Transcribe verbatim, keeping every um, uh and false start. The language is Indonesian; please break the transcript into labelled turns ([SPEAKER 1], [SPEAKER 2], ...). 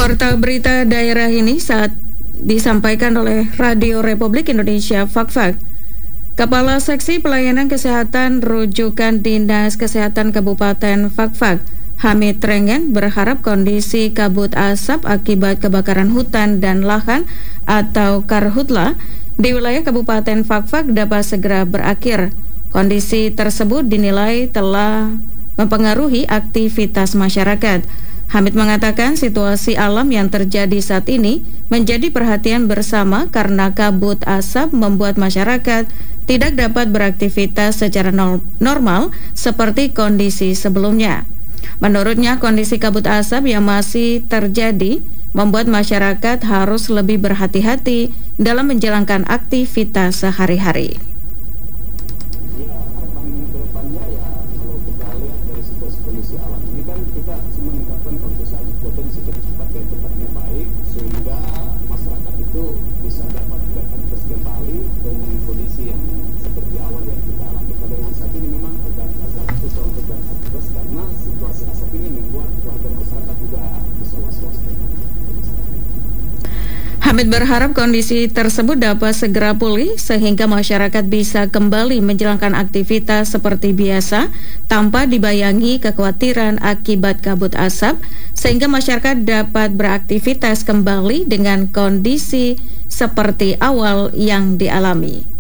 [SPEAKER 1] Warta berita daerah ini saat disampaikan oleh Radio Republik Indonesia Fakfak. Kepala Seksi Pelayanan Kesehatan Rujukan Dinas Kesehatan Kabupaten Fakfak, Hamid Trengen, berharap kondisi kabut asap akibat kebakaran hutan dan lahan atau karhutla di wilayah Kabupaten Fakfak dapat segera berakhir. Kondisi tersebut dinilai telah mempengaruhi aktivitas masyarakat. Hamid mengatakan situasi alam yang terjadi saat ini menjadi perhatian bersama karena kabut asap membuat masyarakat tidak dapat beraktivitas secara normal seperti kondisi sebelumnya. Menurutnya, kondisi kabut asap yang masih terjadi membuat masyarakat harus lebih berhati-hati dalam menjalankan aktivitas sehari-hari.
[SPEAKER 2] Ya, harapan kedepannya ya kalau kita lihat dari situasi kondisi alam ini kan kita meningkatkan kualitas potensi cepat dan tempatnya baik sehingga masyarakat itu bisa dapat beraktivitas kembali dengan kondisi yang seperti awal yang kita alami. Pada dengan saat ini memang agak agak susah untuk beraktivitas karena situasi asap ini membuat warga masyarakat juga bisa was-was.
[SPEAKER 1] Hamid berharap kondisi tersebut dapat segera pulih sehingga masyarakat bisa kembali menjalankan aktivitas seperti biasa tanpa dibayangi kekhawatiran akibat kabut asap sehingga masyarakat dapat beraktivitas kembali dengan kondisi seperti awal yang dialami.